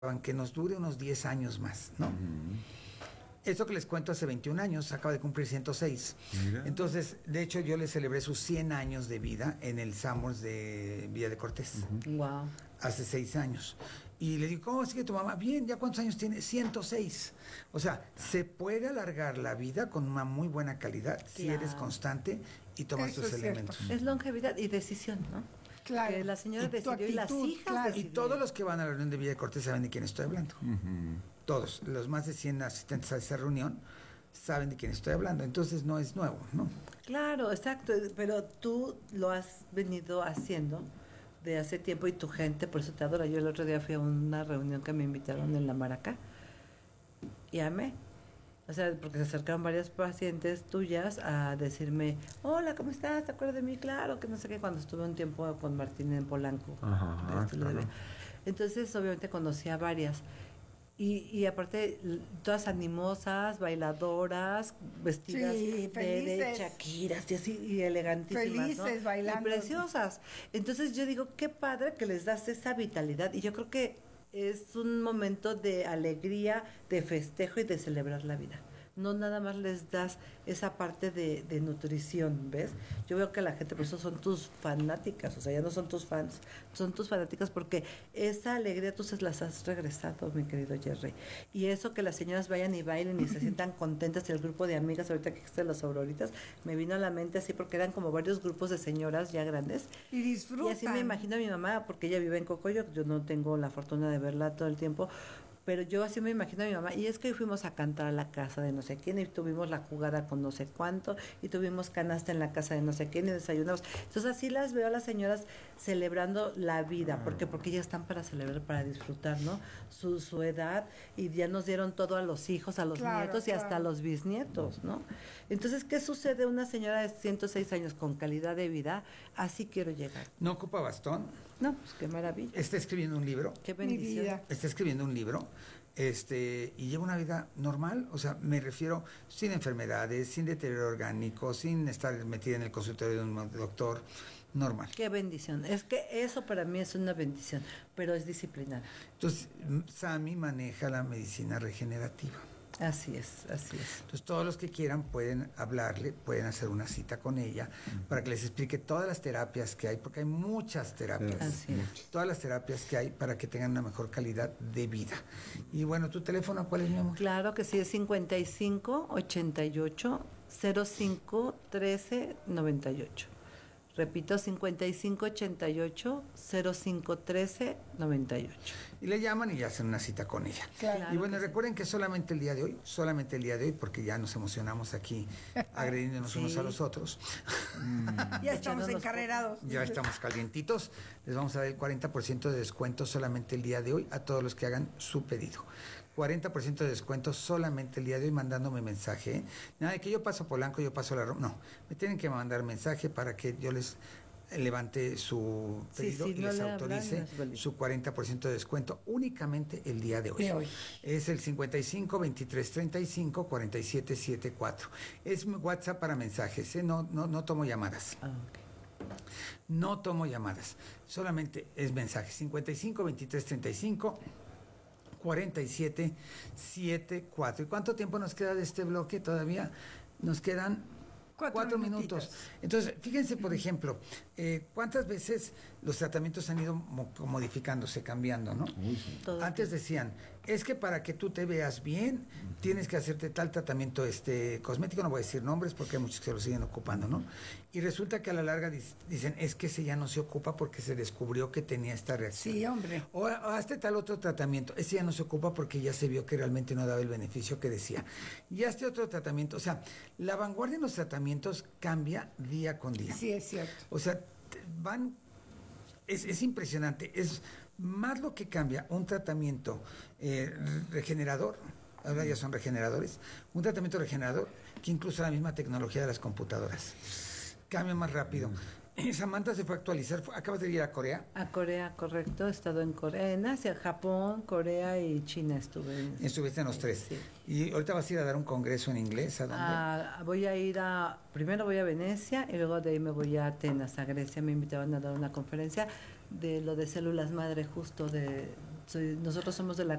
que nos dure unos 10 años más, ¿no? Esto que les cuento hace 21 años, acaba de cumplir 106. Mira. Entonces, de hecho, yo le celebré sus 100 años de vida en el Summers de Villa de Cortés. Wow. Hace 6 años. Y le digo, ¿cómo sigue tu mamá? Bien, ¿ya cuántos años tiene? 106. O sea, se puede alargar la vida con una muy buena calidad si eres constante y tomas tus elementos. Es longevidad y decisión, ¿no? Claro. Que la señora decidió actitud, y las hijas decidieron. Y todos los que van a la reunión de Villa de Cortés saben de quién estoy hablando. Todos, los más de 100 asistentes a esa reunión saben de quién estoy hablando, entonces no es nuevo, ¿no? Claro, exacto, pero tú lo has venido haciendo de hace tiempo y tu gente, por eso te adora. Yo el otro día fui a una reunión que me invitaron en La Maraca y amé. O sea, porque se acercaron varias pacientes tuyas a decirme, hola, ¿cómo estás? ¿Te acuerdas de mí? Claro, que no sé qué, cuando estuve un tiempo con Martín en Polanco. Ajá, claro. Entonces, obviamente, conocí a varias. Y aparte, todas animosas, bailadoras, vestidas de Shakiras y así, y elegantísimas, felices, ¿no? bailando. Y preciosas. Entonces yo digo, qué padre que les das esa vitalidad. Y yo creo que es un momento de alegría, de festejo y de celebrar la vida. No nada más les das esa parte de nutrición, ¿ves? Yo veo que la gente, por eso son tus fanáticas, o sea, ya no son tus fans, son tus fanáticas porque esa alegría tú se las has regresado, mi querido Jerry. Y eso que las señoras vayan y bailen y se sientan contentas, y el grupo de amigas, ahorita que existen las auroritas, me vino a la mente así porque eran como varios grupos de señoras ya grandes. Y disfrutan. Y así me imagino a mi mamá, porque ella vive en Cocoyoc, yo no tengo la fortuna de verla todo el tiempo, pero yo así me imagino a mi mamá, y es que hoy fuimos a cantar a la casa de no sé quién, y tuvimos la jugada con no sé cuánto, y tuvimos canasta en la casa de no sé quién, y desayunamos. Entonces así las veo a las señoras celebrando la vida, porque ellas están para celebrar, para disfrutar, ¿no? Su edad, y ya nos dieron todo a los hijos, a los nietos y hasta a los bisnietos, ¿no? Entonces, ¿qué sucede una señora de 106 años con calidad de vida? Así quiero llegar. ¿No ocupa bastón? No, pues qué maravilla. Está escribiendo un libro. Qué bendición. Está escribiendo un libro. Y lleva una vida normal, o sea, me refiero sin enfermedades, sin deterioro orgánico, sin estar metida en el consultorio de un doctor, normal. Qué bendición, es que eso para mí es una bendición, pero es disciplinada. Entonces, Sami maneja la medicina regenerativa. Así es, así es. Entonces, todos los que quieran pueden hablarle, pueden hacer una cita con ella para que les explique todas las terapias que hay, porque hay muchas terapias. Así es. Todas las terapias que hay para que tengan una mejor calidad de vida. Y bueno, ¿tu teléfono cuál es, mi amor? Claro que sí, es 55 88 05 13 98. Repito, 5588-0513-98. Y le llaman y hacen una cita con ella. Claro. Y bueno, recuerden que solamente el día de hoy, porque ya nos emocionamos aquí agrediéndonos unos a los otros. Ya estamos encarrerados. Ya estamos calientitos. Les vamos a dar el 40% de descuento solamente el día de hoy a todos los que hagan su pedido. 40% de descuento solamente el día de hoy mandándome mensaje. Nada de que yo paso Polanco, yo paso la Roma. No, me tienen que mandar mensaje para que yo les levante su pedido y les autorice su 40% de descuento únicamente el día de hoy. Es el 55 23 35 47 74. Es mi WhatsApp para mensajes, no tomo llamadas. Ah, okay. No tomo llamadas, solamente es mensaje. 55 23 35 47 74. ¿Y cuánto tiempo nos queda de este bloque? Todavía nos quedan 4 minutos. Entonces, fíjense, por ejemplo, cuántas veces los tratamientos han ido modificándose, cambiando, ¿no? Antes decían, es que para que tú te veas bien, tienes que hacerte tal tratamiento cosmético, no voy a decir nombres porque hay muchos que lo siguen ocupando, ¿no? Y resulta que a la larga dicen, es que ese ya no se ocupa porque se descubrió que tenía esta reacción. Sí, hombre. O hazte tal otro tratamiento, ese ya no se ocupa porque ya se vio que realmente no daba el beneficio que decía. Y hazte otro tratamiento, o sea, la vanguardia en los tratamientos cambia día con día. Sí, es cierto. O sea, es impresionante. Es más lo que cambia un tratamiento regenerador, ahora ya son regeneradores, un tratamiento regenerador que incluso la misma tecnología de las computadoras. Cambia más rápido. Samantha se fue a actualizar. ¿Acabas de ir a Corea? A Corea, correcto. He estado en Corea, en Asia, Japón, Corea y China estuve. Estuviste en los tres. Sí. ¿Y ahorita vas a ir a dar un congreso en inglés? ¿A dónde? Voy a ir primero voy a Venecia y luego de ahí me voy a Atenas, a Grecia. Me invitaban a dar una conferencia de lo de células madre, justo nosotros somos de la